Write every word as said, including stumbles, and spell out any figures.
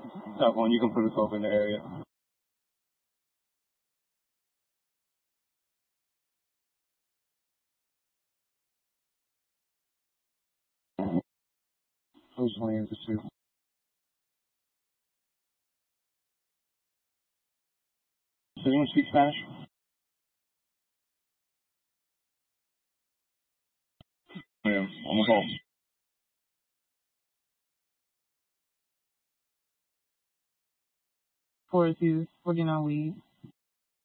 That one, you can put us over in the area. Those lanes too. Does anyone speak Spanish? Yeah, on the call. Forest Youth, working on weed.